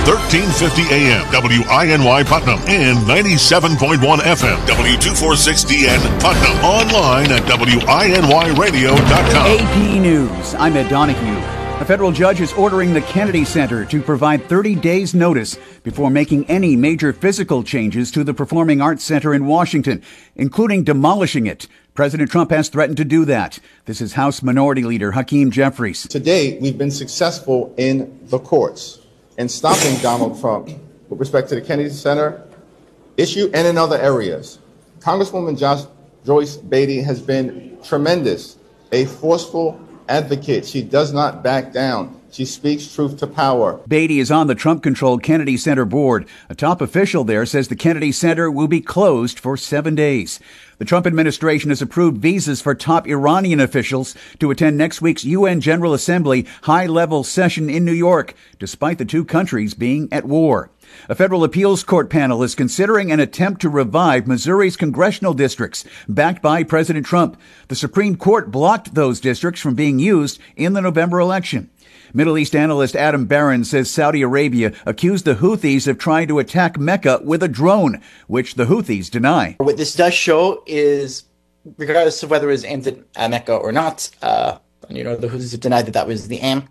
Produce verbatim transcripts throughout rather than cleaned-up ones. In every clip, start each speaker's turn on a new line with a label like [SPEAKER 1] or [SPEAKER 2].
[SPEAKER 1] thirteen fifty A M, W I N Y Putnam, and ninety-seven point one F M, W two forty-six D N Putnam. Online at W I N Y radio dot com.
[SPEAKER 2] A P News, I'm Ed Donahue. A federal judge is ordering the Kennedy Center to provide thirty days notice before making any major physical changes to the Performing Arts Center in Washington, including demolishing it. President Trump has threatened to do that. This is House Minority Leader Hakeem Jeffries.
[SPEAKER 3] Today, we've been successful in the courts in stopping Donald Trump with respect to the Kennedy Center issue and in other areas. Congresswoman Josh, Joyce Beatty has been tremendous, a forceful advocate. She does not back down. She speaks truth to power.
[SPEAKER 2] Beatty is on the Trump-controlled Kennedy Center board. A top official there says the Kennedy Center will be closed for seven days. The Trump administration has approved visas for top Iranian officials to attend next week's U N General Assembly high-level session in New York, despite the two countries being at war. A federal appeals court panel is considering an attempt to revive Missouri's congressional districts, backed by President Trump. The Supreme Court blocked those districts from being used in the November election. Middle East analyst Adam Barron says Saudi Arabia accused the Houthis of trying to attack Mecca with a drone, which the Houthis deny.
[SPEAKER 4] What this does show is, regardless of whether it was aimed at Mecca or not, uh, you know, the Houthis have denied that that was the aim.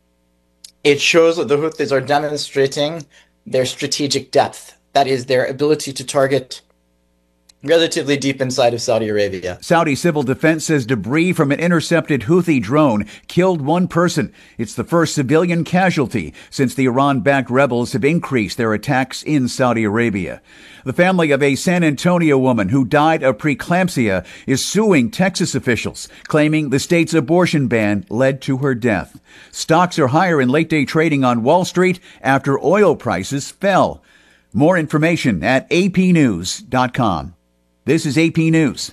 [SPEAKER 4] It shows that the Houthis are demonstrating their strategic depth. That is, their ability to target relatively deep inside of Saudi Arabia.
[SPEAKER 2] Saudi civil defense says debris from an intercepted Houthi drone killed one person. It's the first civilian casualty since the Iran-backed rebels have increased their attacks in Saudi Arabia. The family of a San Antonio woman who died of preeclampsia is suing Texas officials, claiming the state's abortion ban led to her death. Stocks are higher in late-day trading on Wall Street after oil prices fell. More information at A P news dot com. This is A P News.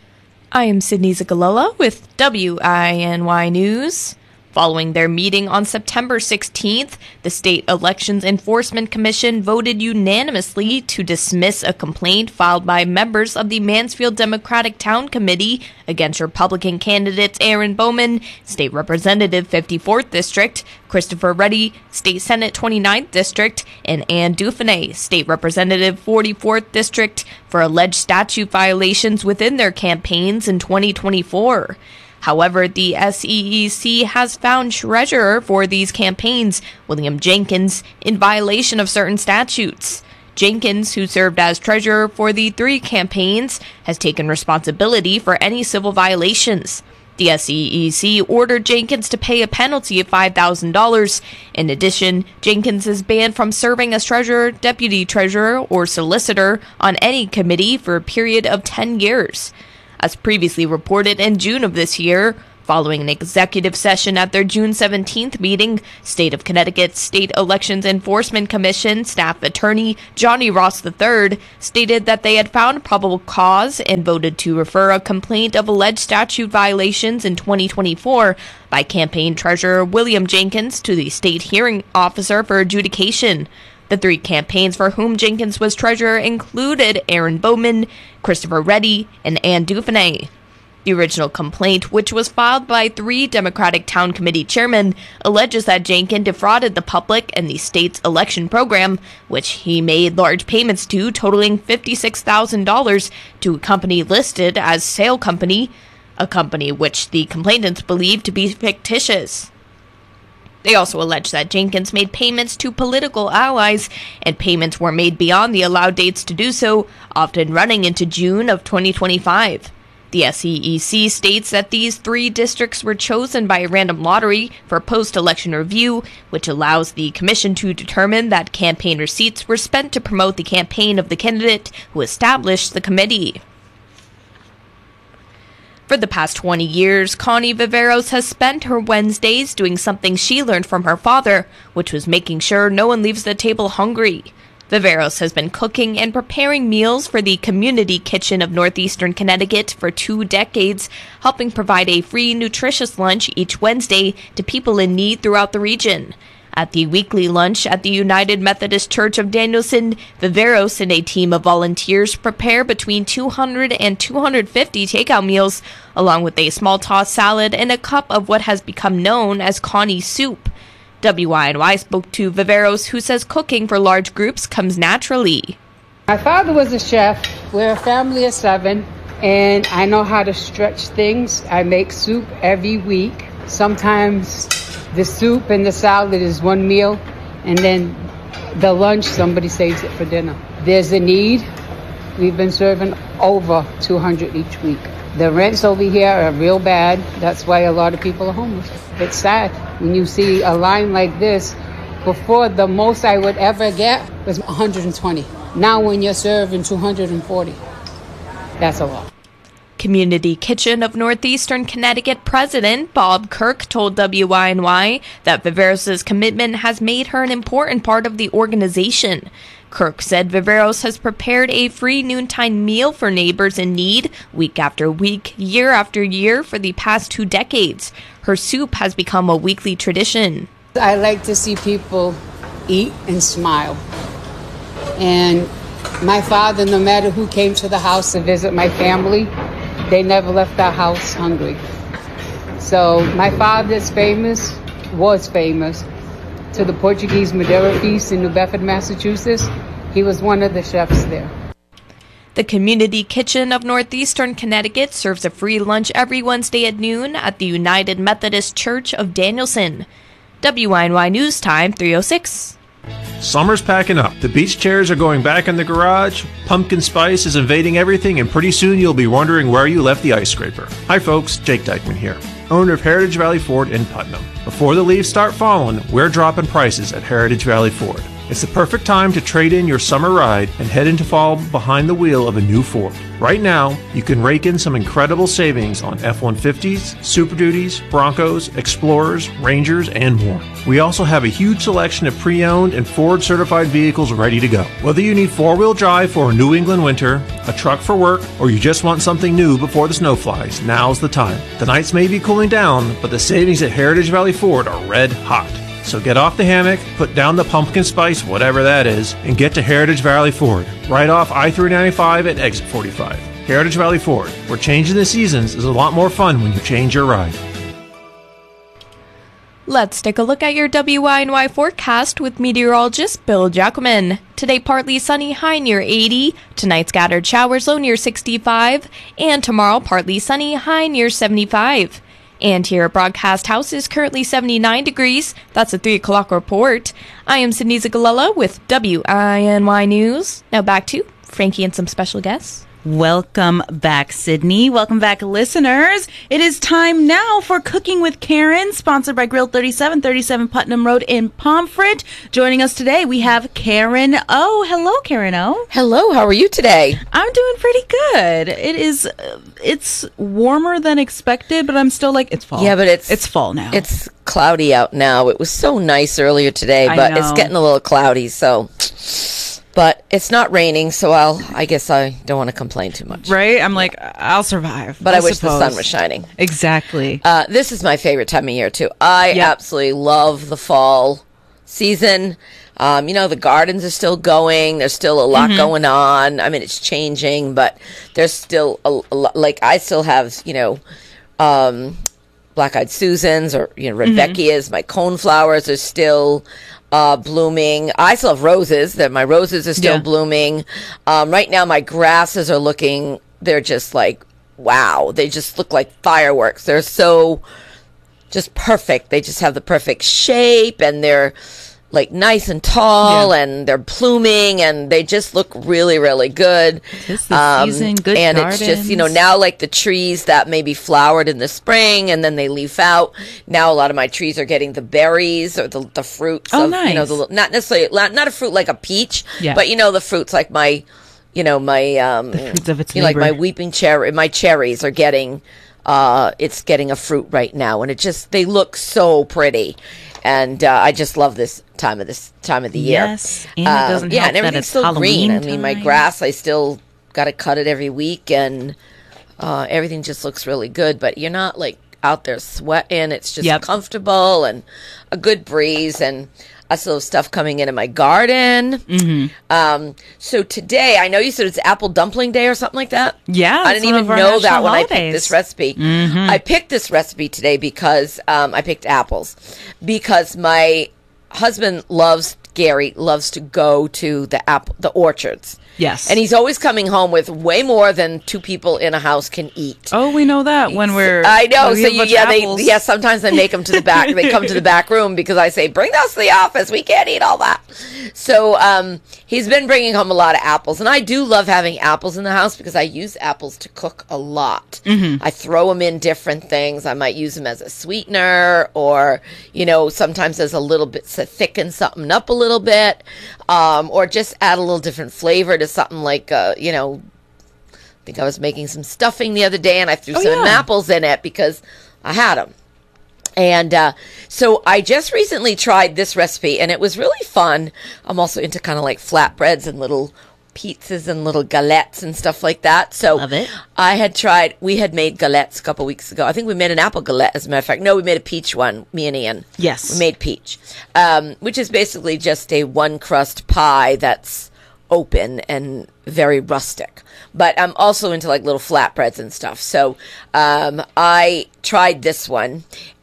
[SPEAKER 5] I am Sydney Zagalola with W I N Y News. Following their meeting on September sixteenth, the State Elections Enforcement Commission voted unanimously to dismiss a complaint filed by members of the Mansfield Democratic Town Committee against Republican candidates Aaron Bowman, State Representative fifty-fourth District, Christopher Reddy, State Senate twenty-ninth District, and Ann Dufresne, State Representative forty-fourth District, for alleged statute violations within their campaigns in twenty twenty-four. However, the S E E C has found treasurer for these campaigns, William Jenkins, in violation of certain statutes. Jenkins, who served as treasurer for the three campaigns, has taken responsibility for any civil violations. The S E E C ordered Jenkins to pay a penalty of five thousand dollars. In addition, Jenkins is banned from serving as treasurer, deputy treasurer, or solicitor on any committee for a period of ten years. As previously reported in June of this year, following an executive session at their June seventeenth meeting, State of Connecticut State Elections Enforcement Commission staff attorney Johnny Ross the third stated that they had found probable cause and voted to refer a complaint of alleged statute violations in twenty twenty-four by campaign treasurer William Jenkins to the state hearing officer for adjudication. The three campaigns for whom Jenkins was treasurer included Aaron Bowman, Christopher Reddy, and Ann Dufresne. The original complaint, which was filed by three Democratic Town Committee chairmen, alleges that Jenkins defrauded the public and the state's election program, which he made large payments to, totaling fifty-six thousand dollars, to a company listed as Sale Company, a company which the complainants believed to be fictitious. They also allege that Jenkins made payments to political allies, and payments were made beyond the allowed dates to do so, often running into June of twenty twenty-five. The S E E C states that these three districts were chosen by a random lottery for post-election review, which allows the commission to determine that campaign receipts were spent to promote the campaign of the candidate who established the committee. For the past twenty years, Connie Viveros has spent her Wednesdays doing something she learned from her father, which was making sure no one leaves the table hungry. Viveros has been cooking and preparing meals for the community kitchen of northeastern Connecticut for two decades, helping provide a free, nutritious lunch each Wednesday to people in need throughout the region. At the weekly lunch at the United Methodist Church of Danielson, Viveros and a team of volunteers prepare between two hundred and two hundred fifty takeout meals, along with a small tossed salad and a cup of what has become known as Connie soup. W I N Y spoke to Viveros, who says cooking for large groups comes naturally.
[SPEAKER 6] My father was a chef. We're a family of seven, and I know how to stretch things. I make soup every week. Sometimes the soup and the salad is one meal, and then the lunch, somebody saves it for dinner. There's a need. We've been serving over two hundred each week. The rents over here are real bad. That's why a lot of people are homeless. It's sad when you see a line like this. Before, the most I would ever get was one hundred twenty. Now when you're serving two hundred forty, that's a lot.
[SPEAKER 5] Community Kitchen of Northeastern Connecticut President Bob Kirk told W I N Y that Viveros' commitment has made her an important part of the organization. Kirk said Viveros has prepared a free noontime meal for neighbors in need week after week, year after year for the past two decades. Her soup has become a weekly tradition.
[SPEAKER 6] I like to see people eat and smile. And my father, no matter who came to the house to visit my family, they never left our house hungry. So my father's famous, was famous, to the Portuguese Madeira Feast in New Bedford, Massachusetts. He was one of the chefs there.
[SPEAKER 5] The Community Kitchen of Northeastern Connecticut serves a free lunch every Wednesday at noon at the United Methodist Church of Danielson. W I N Y News Time, three oh six.
[SPEAKER 7] Summer's packing up. The beach chairs are going back in the garage. Pumpkin spice is invading everything, and pretty soon you'll be wondering where you left the ice scraper. Hi folks, Jake Dykeman here, owner of Heritage Valley Ford in Putnam. Before the leaves start falling, we're dropping prices at Heritage Valley Ford. It's the perfect time to trade in your summer ride and head into fall behind the wheel of a new Ford. Right now, you can rake in some incredible savings on F one fifties, Super Duties, Broncos, Explorers, Rangers, and more. We also have a huge selection of pre-owned and Ford-certified vehicles ready to go. Whether you need four-wheel drive for a New England winter, a truck for work, or you just want something new before the snow flies, now's the time. The nights may be cooling down, but the savings at Heritage Valley Ford are red hot. So get off the hammock, put down the pumpkin spice, whatever that is, and get to Heritage Valley Ford, right off I three ninety-five at exit forty-five. Heritage Valley Ford, where changing the seasons is a lot more fun when you change your ride.
[SPEAKER 5] Let's take a look at your W I N Y forecast with meteorologist Bill Jacquemin. Today, partly sunny, high near eighty. Tonight, scattered showers, low near sixty-five. And tomorrow, partly sunny, high near seventy-five. And here at Broadcast House is currently seventy-nine degrees. That's a three o'clock report. I am Sydney Zagalella with W I N Y News. Now back to Frankie and some special guests.
[SPEAKER 8] Welcome back, Sydney. Welcome back, listeners. It is time now for Cooking with Karen, sponsored by Grill thirty-seven, thirty-seven Putnam Road in Pomfret. Joining us today, we have Karen O. Hello, Karen O.
[SPEAKER 9] Hello, how are you today?
[SPEAKER 8] I'm doing pretty good. It is, uh, it's warmer than expected, but I'm still like, it's fall.
[SPEAKER 9] Yeah, but it's...
[SPEAKER 8] It's fall now.
[SPEAKER 9] It's cloudy out now. It was so nice earlier today, but it's getting a little cloudy, so... But it's not raining, so I'll, I guess I don't want to complain too much.
[SPEAKER 8] Right? I'm like, I'll survive.
[SPEAKER 9] But I,
[SPEAKER 8] I
[SPEAKER 9] wish
[SPEAKER 8] suppose.
[SPEAKER 9] the sun was shining.
[SPEAKER 8] Exactly.
[SPEAKER 9] Uh, this is my favorite time of year, too. I yep. absolutely love the fall season. Um, you know, the gardens are still going. There's still a lot mm-hmm. going on. I mean, it's changing, but there's still a, a lot. Like, I still have, you know, um, black-eyed Susans or, you know, Rebecca's. Mm-hmm. My coneflowers are still... Uh, blooming. I still have roses. That my roses are still yeah. blooming. Um, right now, my grasses are looking. They're just like wow. They just look like fireworks. They're so just perfect. They just have the perfect shape, and they're like nice and tall, yeah. and they're pluming, and they just look really, really good.
[SPEAKER 8] It's the um, season, good
[SPEAKER 9] and
[SPEAKER 8] gardens.
[SPEAKER 9] It's just, you know, now like the trees that maybe flowered in the spring and then they leaf out. Now a lot of my trees are getting the berries or the the fruits.
[SPEAKER 8] Oh,
[SPEAKER 9] of,
[SPEAKER 8] nice.
[SPEAKER 9] You know, the, not necessarily not, not a fruit like a peach,
[SPEAKER 8] yeah.
[SPEAKER 9] but you know the fruits like my, you know my um,
[SPEAKER 8] the fruits of its
[SPEAKER 9] you know,
[SPEAKER 8] neighbor.
[SPEAKER 9] like my weeping cherry, my cherries are getting. Uh, it's getting a fruit right now, and it just they look so pretty. And uh, I just love this time of this time of the year.
[SPEAKER 8] Yes, and it doesn't
[SPEAKER 9] um, yeah,
[SPEAKER 8] help
[SPEAKER 9] and everything's
[SPEAKER 8] that it's
[SPEAKER 9] still
[SPEAKER 8] Halloween
[SPEAKER 9] green.
[SPEAKER 8] time.
[SPEAKER 9] I mean, my grass, I still got to cut it every week, and uh, everything just looks really good. But you're not like out there sweating; it's just
[SPEAKER 8] yep.
[SPEAKER 9] comfortable and a good breeze. And I still have stuff coming in in my garden.
[SPEAKER 8] Mm-hmm.
[SPEAKER 9] Um, so today, I know you said it's Apple Dumpling Day or something like that.
[SPEAKER 8] Yeah,
[SPEAKER 9] I didn't even know that when
[SPEAKER 8] holidays.
[SPEAKER 9] I picked this recipe.
[SPEAKER 8] Mm-hmm.
[SPEAKER 9] I picked this recipe today because um, I picked apples because my husband loves Gary loves to go to the apple the orchards.
[SPEAKER 8] Yes.
[SPEAKER 9] And he's always coming home with way more than two people in a house can eat.
[SPEAKER 8] Oh, we know that when we're
[SPEAKER 9] I know.
[SPEAKER 8] we
[SPEAKER 9] So
[SPEAKER 8] have a
[SPEAKER 9] you,
[SPEAKER 8] bunch
[SPEAKER 9] yeah,
[SPEAKER 8] of
[SPEAKER 9] they
[SPEAKER 8] apples.
[SPEAKER 9] yeah, sometimes they make them to the back. They come to the back room because I say, "Bring those to the office. We can't eat all that." So, um, he's been bringing home a lot of apples, and I do love having apples in the house because I use apples to cook a lot.
[SPEAKER 8] Mm-hmm.
[SPEAKER 9] I throw them in different things. I might use them as a sweetener, or you know, sometimes as a little bit to thicken something up a little bit, um, or just add a little different flavor to something like. Uh, you know, I think I was making some stuffing the other day and I threw
[SPEAKER 8] oh,
[SPEAKER 9] some
[SPEAKER 8] yeah.
[SPEAKER 9] apples in it because I had them. And uh, so I just recently tried this recipe and it was really fun. I'm also into kind of like flatbreads and little pizzas and little galettes and stuff like that. So
[SPEAKER 8] Love it.
[SPEAKER 9] I had tried, we had made galettes a couple weeks ago. I think we made an apple galette, as a matter of fact. No, we made a peach one, me and Ian.
[SPEAKER 8] Yes.
[SPEAKER 9] We made peach, um, which is basically just a one crust pie that's open and very rustic, but I'm also into like little flatbreads and stuff. So um, I tried this one,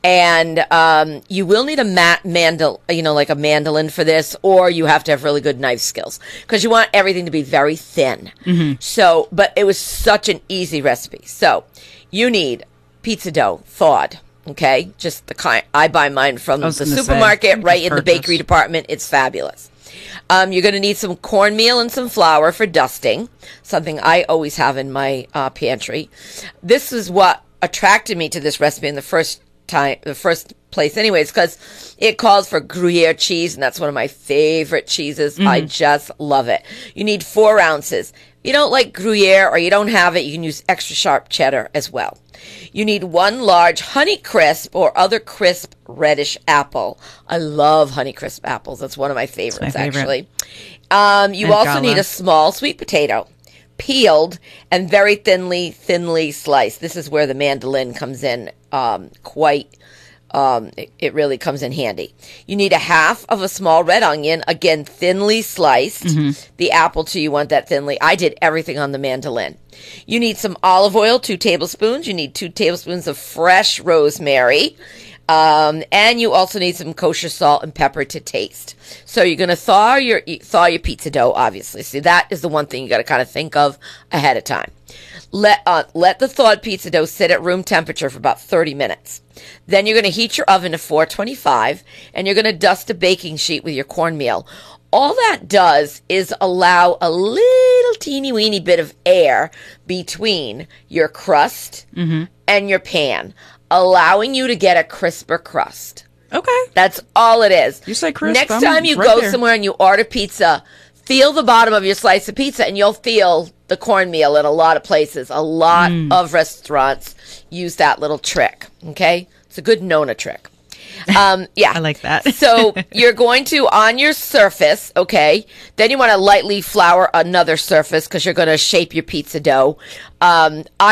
[SPEAKER 9] and um, you will need a mat mandol, you know, like a mandolin for this, or you have to have really good knife skills because you want everything to be very thin.
[SPEAKER 8] Mm-hmm.
[SPEAKER 9] So, but it was such an easy recipe. So you need pizza dough thawed. Okay, just the kind I buy mine from the supermarket, right in the bakery department. It's fabulous. Um, you're going to need some cornmeal and some flour for dusting, something I always have in my uh, pantry. This is what attracted me to this recipe in the first time, the first place anyways, because it calls for Gruyere cheese, and that's one of my favorite cheeses. Mm-hmm. I just love it. You need four ounces. If you don't like Gruyere or you don't have it, you can use extra sharp cheddar as well. You need one large Honeycrisp or other crisp reddish apple. I love Honeycrisp apples. That's one of my favorites, my favorite. actually. Um, you and also gala. need a small sweet potato, peeled and very thinly, thinly sliced. This is where the mandolin comes in um, quite Um, it, it really comes in handy. You need a half of a small red onion, again, thinly sliced. Mm-hmm. The apple, too, you want that thinly. I did everything on the mandolin. You need some olive oil, two tablespoons. You need two tablespoons of fresh rosemary. Um, and you also need some kosher salt and pepper to taste. So you're going to thaw your, thaw your pizza dough, obviously. See, that is the one thing you got to kind of think of ahead of time. Let uh, let the thawed pizza dough sit at room temperature for about thirty minutes. Then you're going to heat your oven to four twenty-five, and you're going to dust a baking sheet with your cornmeal. All that does is allow a little teeny weeny bit of air between your crust mm-hmm. and your pan, allowing you to get a crisper crust.
[SPEAKER 8] Okay.
[SPEAKER 9] That's all it is.
[SPEAKER 8] You say crisp.
[SPEAKER 9] Next
[SPEAKER 8] I'm
[SPEAKER 9] time you
[SPEAKER 8] right
[SPEAKER 9] go
[SPEAKER 8] there.
[SPEAKER 9] somewhere and you order pizza, feel the bottom of your slice of pizza and you'll feel the cornmeal in a lot of places. A lot mm. of restaurants use that little trick. Okay? It's a good Nona trick. Um, yeah.
[SPEAKER 8] I like that.
[SPEAKER 9] So you're going to, on your surface, okay, then you want to lightly flour another surface because you're going to shape your pizza dough. Um, I